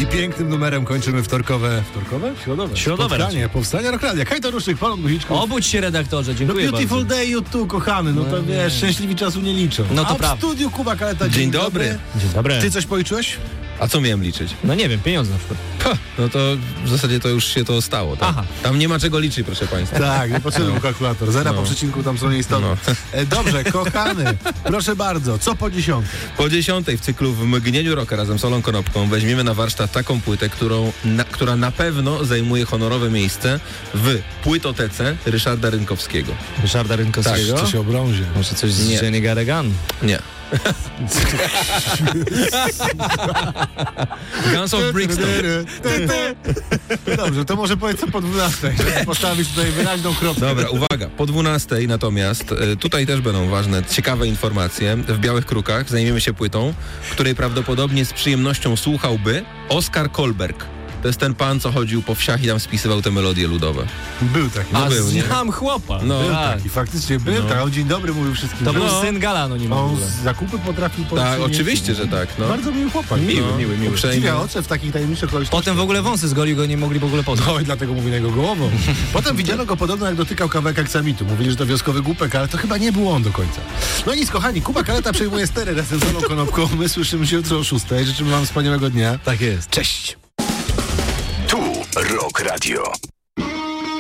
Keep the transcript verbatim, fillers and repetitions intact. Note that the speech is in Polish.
I pięknym numerem kończymy wtorkowe... Wtorkowe? Środowe. Środowe Spotkanie, powstanie Rockradia. Kajto Ruszczyk, Polon Guziczko. Obudź się, redaktorze, No dziękuję Beautiful bardzo. Day you too, kochany. No to No wiesz, nie. szczęśliwi czasu nie liczą. No to A w prawda. studiu Kuba Kaleta. Dzień dobry. Dzień dobry. Ty coś policzyłeś? A co miałem liczyć? No nie wiem, pieniądze na przykład. Ha, no to w zasadzie to już się to stało. Tak? Aha. Tam nie ma czego liczyć, proszę państwa. Tak, nie potrzebny kalkulator. Zera No. po przecinku tam są nieistotne. No. E, Dobrze, kochany, proszę bardzo, co po dziesiątej? Po dziesiątej w cyklu W mgnieniu rocka razem z Olą Konopką weźmiemy na warsztat taką płytę, którą, na, która na pewno zajmuje honorowe miejsce w płytotece Ryszarda Rynkowskiego. Ryszarda Rynkowskiego? Coś o brązie. Może coś z Nie. Jenny Garrigan? Nie. Guns of Brixton. Dobrze, to może powiedz co po dwunastej, żeby postawić tutaj wyraźną kropkę. Dobra, uwaga, po dwunastej natomiast e, tutaj też będą ważne, ciekawe informacje. W Białych Krukach zajmiemy się płytą, której prawdopodobnie z przyjemnością słuchałby Oskar Kolberg. To jest ten pan, co chodził po wsiach i tam spisywał te melodie ludowe. Był taki. No A był, nie? znam chłopa. No. Był tak. taki, faktycznie był, No. tak. On dzień dobry mówił wszystkim. To był No. syn Gala Anonima w On ogóle. z zakupy potrafił Tak, przynieść. oczywiście, że tak. No. Bardzo miły chłopak. Miły, No, miły, miły. uprzejmy. Dziwia oczy w takich tajemniczych okolicznościach. Potem w ogóle wąsy zgolił, go nie mogli w ogóle poznać. No i dlatego mówi na jego głową. Potem widziano go podobno jak dotykał kawałek aksamitu. Mówili, że to wioskowy głupek, ale to chyba nie był on do końca. No nic, kochani, Kuba Kaleta przejmuje stery razem z Olą Konopką. My słyszymy się jutro o szóstej. Życzymy wam wspaniałego dnia. Tak jest. Cześć! Tu Rock Radio.